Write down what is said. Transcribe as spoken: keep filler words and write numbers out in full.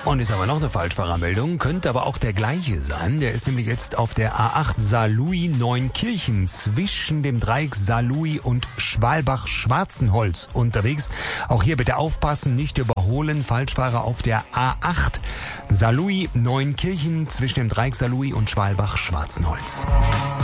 Und ist aber noch eine Falschfahrermeldung, könnte aber auch der gleiche sein. Der ist nämlich jetzt auf der A acht Saarlouis-Neunkirchen zwischen dem Dreieck Saarlouis und Schwalbach-Schwarzenholz unterwegs. Auch hier bitte aufpassen, nicht überholen. Falschfahrer auf der A acht Saarlouis-Neunkirchen zwischen dem Dreieck Saarlouis und Schwalbach-Schwarzenholz.